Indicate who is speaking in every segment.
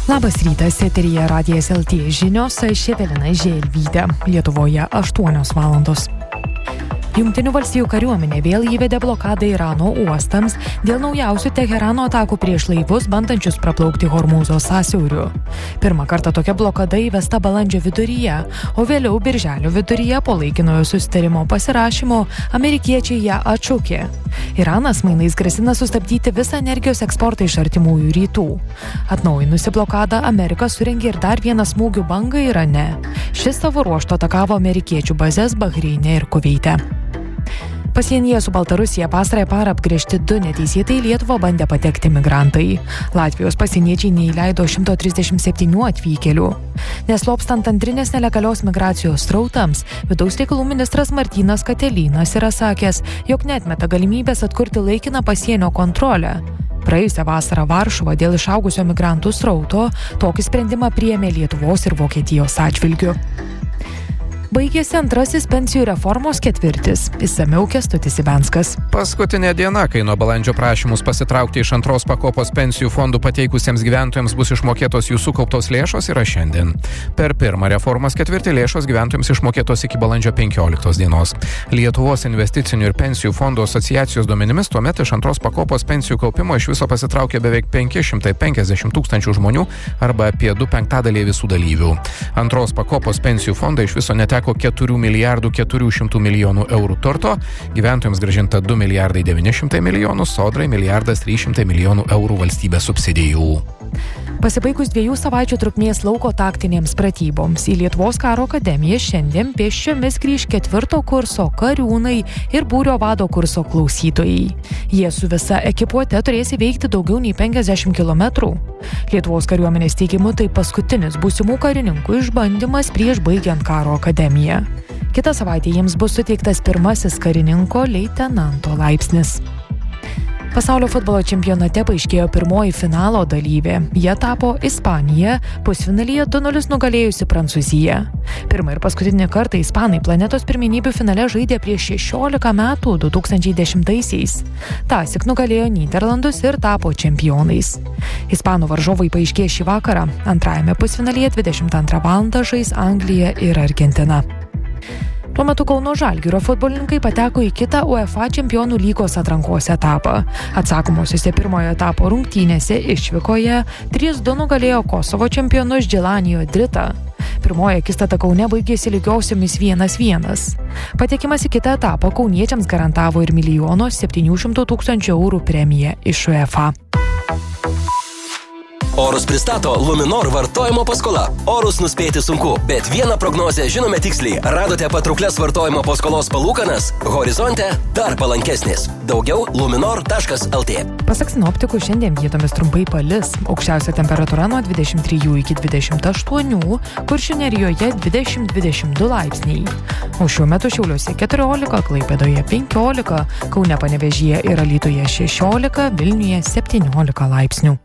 Speaker 1: Labas rytas, eteryje Radijas LT žinios, aš Evelina Želvytė. Lietuvoje 8 valandos. Jungtinių valstijų kariuomenė vėl įvedė blokadą Irano uostams dėl naujausių Teherano atakų prieš laivus, bandančius praplaukti Hormūzo sąsiauriu. Pirmą kartą tokia blokada įvesta balandžio viduryje, o vėliau birželio viduryje po laikinojo susitarimo pasirašymo amerikiečiai ją atšaukė. Iranas mainais grasina sustabdyti visą energijos eksportą iš artimųjų rytų. Atnaujinusi blokadą, Amerika surengė ir dar vieną smūgių bangą Irane. Šis savo ruožtu atakavo amerikiečių bazes Bahreine ir Kuveite. Pasienyje su Baltarusija pastarąją parą apgręžti 2 neteisėtai į Lietuvą bandę patekti migrantai. Latvijos pasieniečiai neįleido 137 atvykėlių. Neslopstant antrinės nelegalios migracijos srautams, vidaus reikalų ministras Martynas Katelynas yra sakęs, jog neatmeta galimybės atkurti laikiną pasienio kontrolę. Praėjusią vasarą Varšuva dėl išaugusio migrantų srauto tokį sprendimą priėmė Lietuvos ir Vokietijos atžvilgiu. Baigėsi antrasis pensijų reformos ketvirtis. Išsamiau Kęstutis Ibenskas.
Speaker 2: Paskutinė diena, kai nuo balandžio prašymus pasitraukti iš antros pakopos pensijų fondų pateikusiems gyventojams bus išmokėtos jų sukauptos lėšos, yra šiandien. Per pirmą reformos ketvirtį lėšos gyventojams išmokėtos iki balandžio 15 dienos. Lietuvos investicinių ir pensijų fondų asociacijos duomenimis tuomet iš antros pakopos pensijų kaupimo iš viso pasitraukė beveik 550 tūkstančių žmonių arba apie 2/5 visų dalyvių. Antros pakopos pensijų fondai iš viso neteko 4 milijardų 400 milijonų eurų turto, gyventojams grąžinta 2 milijardai 900 milijonų, sodrai milijardas 300 milijonų eurų valstybės subsidijų.
Speaker 1: Pasibaigus 2 savaičių trukmės lauko taktinėms pratyboms į Lietuvos karo akademiją šiandien pėsčiomis grįš 4 kurso kariūnai ir būrio vado kurso klausytojai. Jie su visa ekipuote turės įveikti daugiau nei 50 km. Lietuvos kariuomenės teigimu tai paskutinis būsimų karininkų išbandymas prieš baigiant karo akademiją. Kitą savaitę jiems bus suteiktas pirmasis karininko leitenanto laipsnis. Pasaulio futbolo čempionate paaiškėjo pirmoji finalo dalyvė. Jie tapo Ispanija, pusfinalyje 2-0 nugalėjusi Prancūziją. Pirmą ir paskutinį kartą ispanai planetos pirmenybių finale žaidė prieš 16 metų 2010-aisiais. Tąsyk nugalėjo Nyderlandus ir tapo čempionais. Ispanų varžovai paaiškėjo šį vakarą. Antrajame pusfinalyje 22 valandą žais Anglija ir Argentina. Tuo metu Kauno Žalgirio futbolininkai pateko į kitą UEFA čempionų lygos atrankos etapą. Atsakomosiuose pirmojo etapo rungtynėse išvykoje 3-2 nugalėjo Kosovo čempionus Džilanijo Dritą. Pirmoji akistata Kaune baigėsi lygiosiomis 1-1. Patekimas į kitą etapą kauniečiams garantavo ir 1 700 000 eurų premiją iš UEFA.
Speaker 3: Orus pristato Luminor vartojimo paskola. Orus nuspėti sunku, bet vieną prognozę žinome tiksliai. Radote patrauklias vartojimo paskolos palūkanas? Horizonte dar palankesnis. Daugiau luminor.lt.
Speaker 1: Pasak sinoptikų, šiandien vietomis trumpai palis. Aukščiausia temperatūra nuo 23 iki 28, Kuršių Nerijoje 20-22 laipsniai. O šiuo metu Šiauliuose 14, Klaipėdoje 15, Kaune Panevėžyje ir Alytuje 16, Vilniuje 17 laipsnių.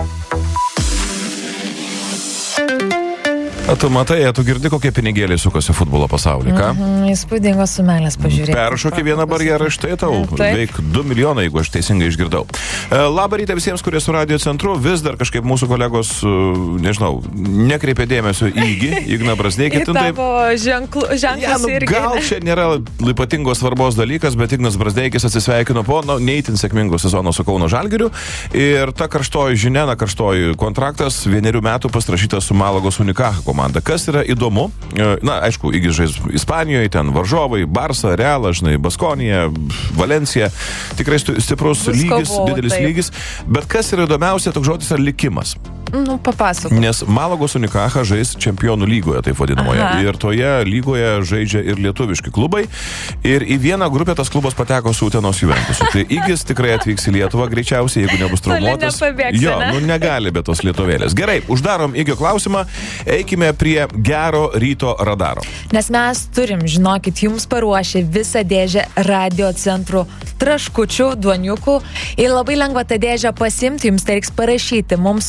Speaker 4: Tu matai, tu girdi, kokie pinigėliai sukasi futbolo pasaulyje, ką?
Speaker 1: Įspūdingos sumelės pažiūrėti.
Speaker 4: Peršokė vieną barjerą, štai tau, beveik 2 milijonai, jeigu aš teisingai išgirdau. Labą rytą visiems, kurie su Radio centru, vis dar kažkaip mūsų kolegos, nežinau, nekreipė dėmesio į Igną Brazdeikį.
Speaker 1: Į tavo ženklus irgi.
Speaker 4: Gal čia nėra ypatingos svarbos dalykas, bet Ignas Brazdeikis atsisveikino po neįtin sėkmingo sezono su Kauno Žalgiriu. Ir ta karštoji žinia, karštoji kontraktas 1 metų pasirašytas su Malagos Unicaja komanda. Kas yra įdomu, aišku, Igis žais Ispanijoje, ten varžovai, Barsa, Realas, Baskonija, Valencija, tikrai stiprus lygis, didelis lygis, bet kas yra įdomiausia, toks žodis yra likimas.
Speaker 1: Papasakok.
Speaker 4: Nes Malagos Unicaja žais čempionų lygoje, taip vadinamoje. Aha. Ir toje lygoje žaidžia ir lietuviški klubai. Ir į vieną grupę tas klubas pateko su Utenos Juventusu. Tai Igis tikrai atvyks į Lietuvą greičiausiai, jeigu nebus traumuotas. Jo, negali be tos lietuvėlės. Gerai, uždarom Igio klausimą. Eikime prie gero ryto radaro.
Speaker 5: Nes mes turim, žinokit, jums paruošę visą dėžę Radio centrų traškučių, duoniukų. Ir labai lengva tą dėžę pasimti, jums reiks parašyti mums žinutę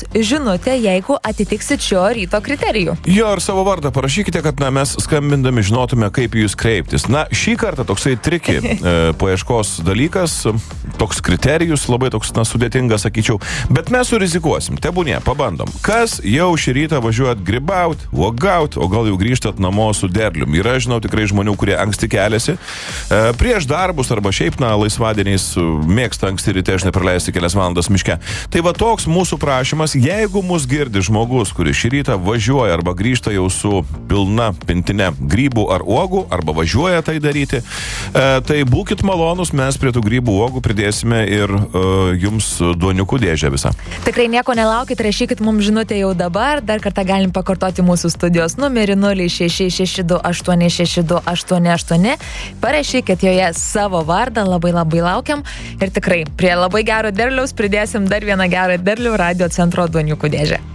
Speaker 5: žinutę, jeigu atitiksit šio ryto kriterijų.
Speaker 4: Jo, ir savo vardą parašykite, kad mes skambindami žinotume, kaip jūs kreiptis. Šį kartą toksai triki paieškos dalykas, toks kriterijus, labai toks sudėtingas, sakyčiau, bet mes surizikuosim, tebūnie, pabandom. Kas jau šį rytą važiuojat gribaut, uogaut, o gal jau grįžtat namo su derlium? Yra, žinau, tikrai žmonių, kurie anksti keliasi, prieš darbus arba šiaip, laisvadieniais mėgsta anksti ryte, žinai, praleisti kelias valandas miške. Tai va toks mūsų prašymas, jeigu mus girdi žmogus, kuris šį rytą važiuoja arba grįžta jau su pilna pintine grybų ar uogų, arba važiuoja tai daryti, tai būkit malonus, mes prie tų grybų uogų pridėsime ir jums duoniukų dėžę visą.
Speaker 5: Tikrai nieko nelaukit, rašykit mums žinutę jau dabar, dar kartą galim pakartoti mūsų studijos numerį 0662862888, parašykit joje savo vardą, labai laukiam ir tikrai prie labai gero derliaus pridėsim dar vieną gerą derlių Radio Centro duoniukų dėžę.